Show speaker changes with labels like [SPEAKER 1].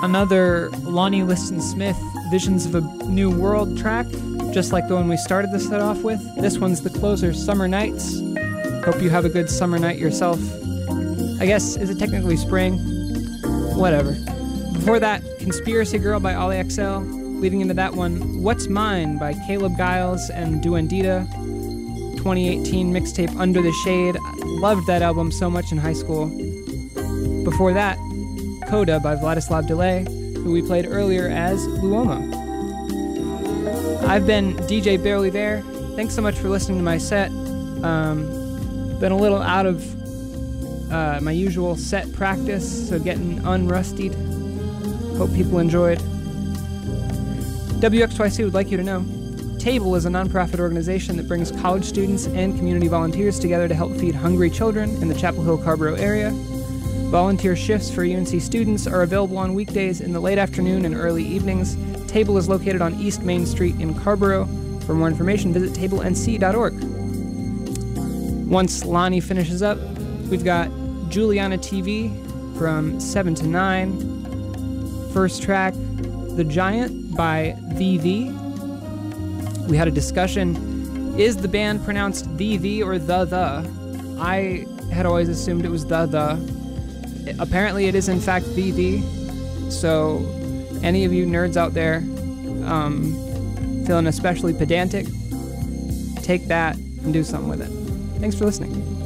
[SPEAKER 1] another Lonnie Liston Smith Visions of a New World track, just like the one we started the set off with. This one's the closer, Summer Nights. Hope you have a good summer night yourself. I guess, is it technically spring? Whatever. Before that, Conspiracy Girl by Ollie XL. Leading into that one, What's Mine by Caleb Giles and Duendita. 2018 mixtape Under the Shade. I loved that album so much in high school. Before that, Coda by Vladislav Delay, who we played earlier as Luomo. I've been DJ Barely There. Thanks so much for listening to my set. Been a little out of my usual set practice, so getting unrustied. Hope people enjoyed. WXYC would like you to know, Table is a nonprofit organization that brings college students and community volunteers together to help feed hungry children in the Chapel Hill-Carrboro area. Volunteer shifts for UNC students are available on weekdays in the late afternoon and early evenings. Table is located on East Main Street in Carrboro. For more information, visit tablenc.org. Once Lonnie finishes up, we've got Juliana TV from 7 to 9. First track, The Giant by The. We had a discussion. Is the band pronounced The or The? I had always assumed it was The. Apparently it is in fact The. So any of you nerds out there feeling especially pedantic, take that and do something with it. Thanks for listening.